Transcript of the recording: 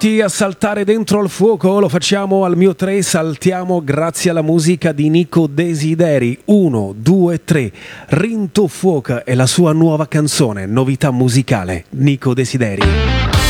A saltare dentro il fuoco, lo facciamo al mio 3, saltiamo grazie alla musica di Nico Desideri. 1, 2, 3, Rinto Fuoco è la sua nuova canzone, novità musicale, Nico Desideri.